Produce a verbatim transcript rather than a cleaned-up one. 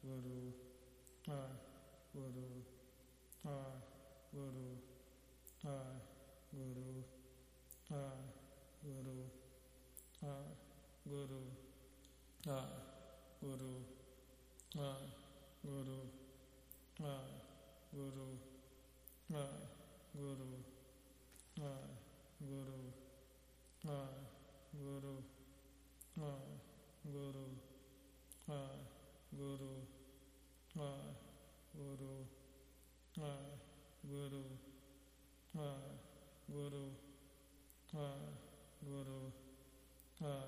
Guru, ah, Guru, ah, Guru, ah, Guru, ah, Guru, ah, Guru, ah, Guru, ah, Guru, ah, Guru, ah, Guru, ah, Guru, ah, Guru, ah, Guru, ah, Guru, ah, Guru, ah, Guru, ah, Guru, ah, Guru, ah,